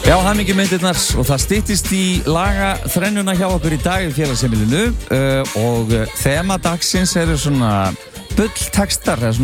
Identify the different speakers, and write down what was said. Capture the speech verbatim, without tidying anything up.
Speaker 1: Já, hamingju myndirnar og það styttist í laga þrennuna hjá okkur í dag í félagsheimilinu uh, og þema dagsins eru svona bulltextar, eða svona